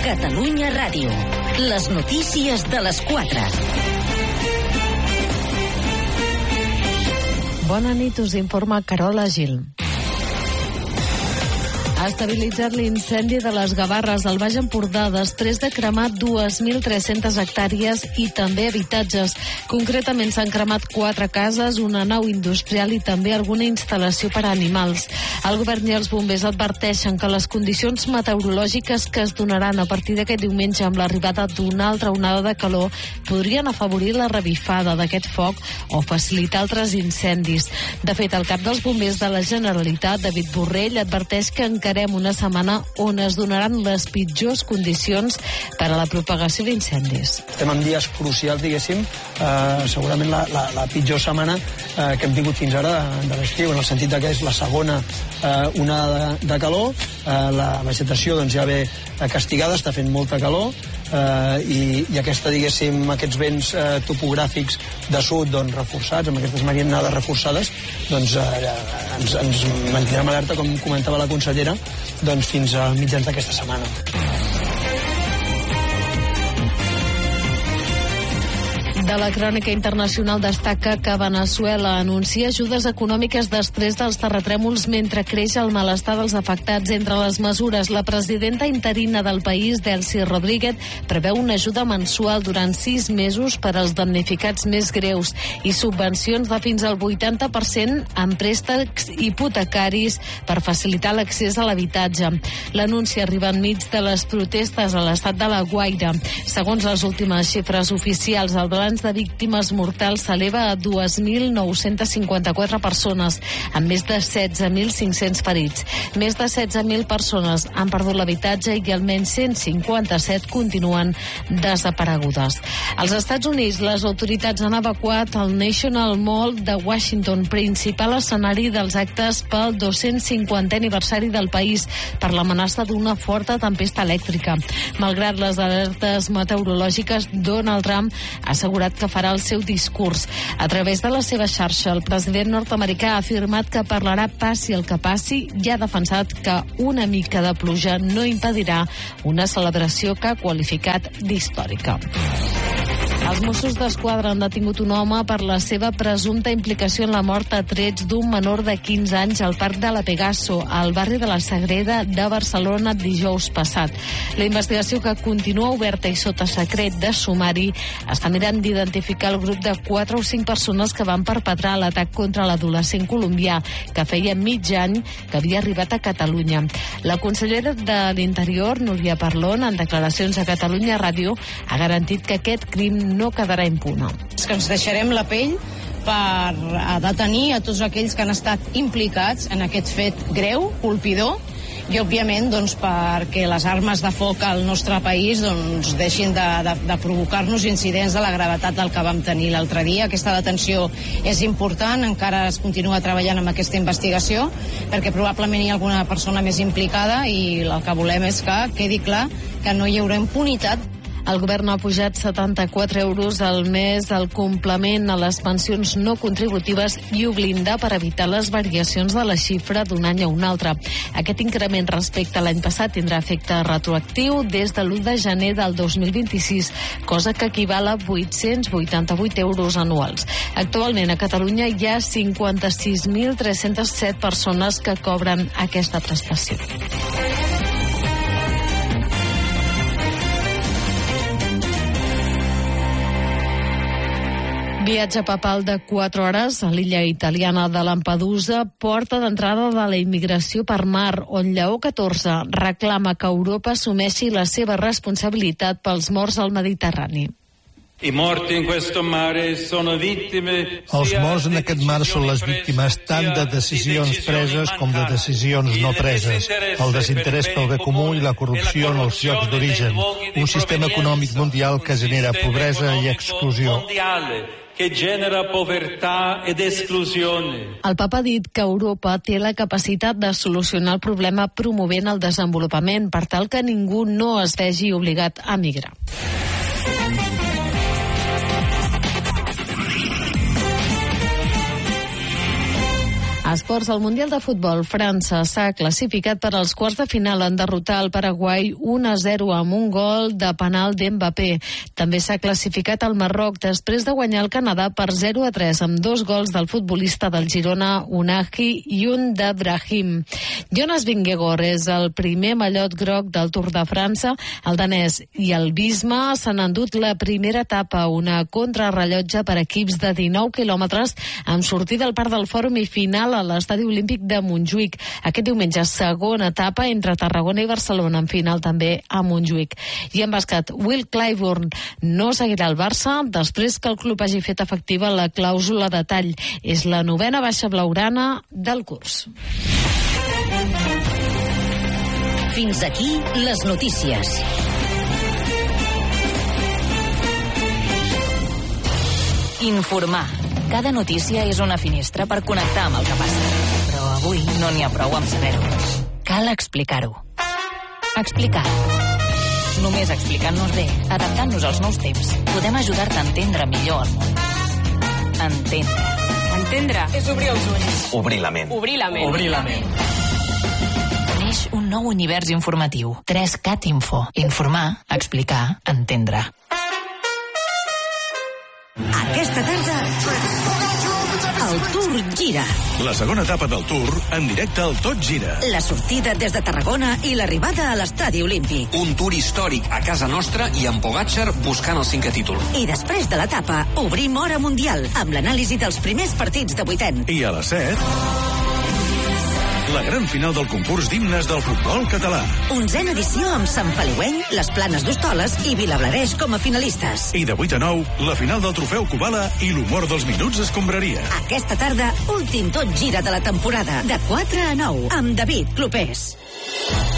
Catalunya Ràdio. Les notícies de les 4. Bona nit, us informa Carola Gil. Ha estabilitzat l'incendi de les Gavarres al Baix Empordà després de cremar 2.300 hectàrees i també habitatges. Concretament s'han cremat 4 cases, una nau industrial i també alguna instal·lació per a animals. El govern i els bombers adverteixen que les condicions meteorològiques que es donaran a partir d'aquest diumenge amb l'arribada d'una altra onada de calor podrien afavorir la revifada d'aquest foc o facilitar altres incendis. De fet, el cap dels bombers de la Generalitat, David Borrell, adverteix que encarem una setmana on es donaran les pitjors condicions per a la propagació d'incendis. Estem en dies crucials, diguéssim, segurament la pitjor setmana que hem tingut fins ara de l'estiu, en el sentit que és la segona onada de calor, la vegetació doncs, ja ve castigada, està fent molta calor, i aquesta, diguéssim, aquests vents topogràfics de sud doncs, reforçats, amb aquestes marinades reforçades, doncs ens mantindrem alerta, com comentava la consellera, doncs, fins a mitjans d'aquesta setmana. De la crònica internacional destaca que Veneçuela anuncia ajudes econòmiques després dels terratrèmols mentre creix el malestar dels afectats. Entre les mesures, la presidenta interina del país, Delcy Rodríguez, preveu una ajuda mensual durant 6 mesos per als damnificats més greus i subvencions de fins al 80% en préstecs hipotecaris per facilitar l'accés a l'habitatge. L'anunci arriba enmig de les protestes a l'estat de La Guaira. Segons les últimes xifres oficials, el balanç de víctimes mortals s'eleva a 2.954 persones, amb més de 16.500 ferits. Més de 16.000 persones han perdut l'habitatge i almenys 157 continuen desaparegudes. Als Estats Units, les autoritats han evacuat el National Mall de Washington, principal escenari dels actes pel 250è aniversari del país, per l'amenaça d'una forta tempesta elèctrica. Malgrat les alertes meteorològiques, Donald Trump ha assegurat que farà el seu discurs. A través de la seva xarxa, el president nord-americà ha afirmat que parlarà passi el que passi i ha defensat que una mica de pluja no impedirà una celebració que ha qualificat d'històrica. Els Mossos d'Esquadra han detingut un home per la seva presumpta implicació en la mort a trets d'un menor de 15 anys al Parc de la Pegaso, al barri de la Sagrera de Barcelona, dijous passat. La investigació, que continua oberta i sota secret de sumari, està mirant d'identificar el grup de 4 o 5 persones que van perpetrar l'atac contra l'adolescent colombià, que feia mig any que havia arribat a Catalunya. La consellera de l'Interior, Núria Parlon, en declaracions a Catalunya Ràdio, ha garantit que aquest crim no quedarà impune. És que ens deixarem la pell per detenir a tots aquells que han estat implicats en aquest fet greu, colpidor, i òbviament doncs, perquè les armes de foc al nostre país doncs, deixin de provocar-nos incidents de la gravetat del que vam tenir l'altre dia. Aquesta detenció és important, encara es continua treballant amb aquesta investigació, perquè probablement hi ha alguna persona més implicada i el que volem és que quedi clar que no hi haurà impunitat. El govern ha pujat 74 euros al mes el complement a les pensions no contributives i ho blinda per evitar les variacions de la xifra d'un any a un altre. Aquest increment respecte a l'any passat tindrà efecte retroactiu des de l'1 de gener del 2026, cosa que equival a 888 euros anuals. Actualment a Catalunya hi ha 56.307 persones que cobren aquesta prestació. Viatge papal de 4 hores a l'illa italiana de Lampedusa, porta d'entrada de la immigració per mar, on Lleó XIV reclama que Europa assumeixi la seva responsabilitat pels morts al Mediterrani. Els morts en aquest mar són les víctimes tant de decisions preses com de decisions no preses, el desinterès pel bé comú i la corrupció en els llocs d'origen, un sistema econòmic mundial que genera pobresa i exclusió. que genera povertà ed esclusione. El papa ha dit que Europa té la capacitat de solucionar el problema promovent el desenvolupament per tal que ningú no es vegi obligat a migrar. Esports, al Mundial de Futbol, França s'ha classificat per als quarts de final en derrotar el Paraguai 1-0 amb un gol de penal d'Mbappé. També s'ha classificat el Marroc després de guanyar el Canadà per 0-3 amb 2 gols del futbolista del Girona, Unahi, i un de Brahim. Jonas Vingegaard és el primer mallot groc del Tour de França. El danès i el Bisma s'han endut la primera etapa, una contrarrellotge per equips de 19 quilòmetres amb sortida al Parc del Fòrum i final a l'Estadi Olímpic de Montjuïc. Aquest diumenge, segona etapa entre Tarragona i Barcelona, en final també a Montjuïc. I en bàsquet, Will Clyburn no seguirà al Barça després que el club hagi fet efectiva la clàusula de tall. És la 9a baixa blaugrana del curs. Fins aquí les notícies. Informar. Cada notícia és una finestra per connectar amb el que passa. Però avui no n'hi ha prou amb saber-ho. Cal explicar-ho. Explicar. Només explicant-nos bé, adaptant-nos als nous temps, podem ajudar-te a entendre millor el món. Entendre. Entendre és obrir els ulls. Obrir la ment. Obrir la ment. Obrir la ment. Neix un nou univers informatiu. 3CAT Info. Informar, explicar, entendre. Aquesta tarda, el Tour gira. La segona etapa del Tour, en directe al Tot Gira. La sortida des de Tarragona i l'arribada a l'Estadi Olímpic. Un Tour històric a casa nostra i amb Pogačar buscant el 5è títol. I després de l'etapa, obrim Hora Mundial, amb l'anàlisi dels primers partits de vuitens. I a les 7... la gran final del concurs d'himnes del futbol català. 11a edició amb Sant Feliueny, les Planes d'Hostoles i Vilablareix com a finalistes. I de 8 a 9, la final del trofeu Kubala i l'humor dels minuts escombraria. Aquesta tarda, últim Tot Gira de la temporada, de 4 a 9, amb David Clopés.